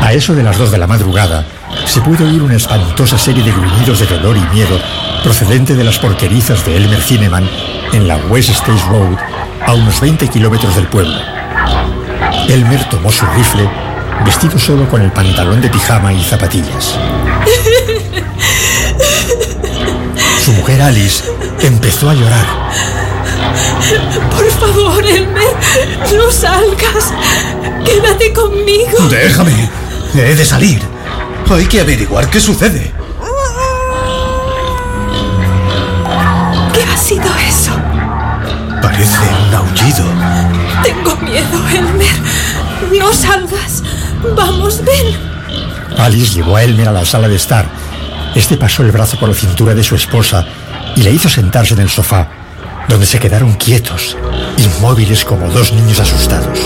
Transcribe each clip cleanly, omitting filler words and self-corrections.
A eso de las 2 de la madrugada, se puede oír una espantosa serie de gruñidos de dolor y miedo procedente de las porquerizas de Elmer Zinnemann en la West State Road, a unos 20 kilómetros del pueblo. Elmer tomó su rifle, vestido solo con el pantalón de pijama y zapatillas. Su mujer Alice empezó a llorar. Por favor, Elmer, no salgas. Quédate conmigo. Déjame. He de salir. Hay que averiguar qué sucede. ¿Qué ha sido eso? Parece un aullido. Tengo miedo, Elmer. No salgas. Vamos, ven. Alice llevó a Elmer a la sala de estar. Este pasó el brazo por la cintura de su esposa y le hizo sentarse en el sofá, donde se quedaron quietos, inmóviles como dos niños asustados.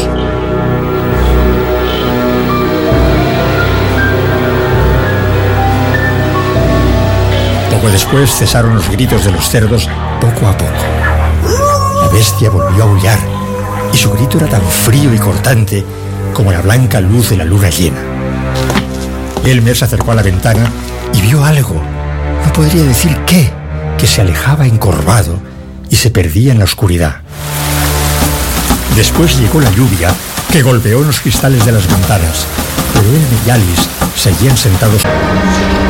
Poco después cesaron los gritos de los cerdos poco a poco. La bestia volvió a aullar y su grito era tan frío y cortante como la blanca luz de la luna llena. Elmer se acercó a la ventana y vio algo, no podría decir qué, que se alejaba encorvado y se perdía en la oscuridad. Después llegó la lluvia, que golpeó los cristales de las ventanas, pero Elmer y Alice seguían sentados.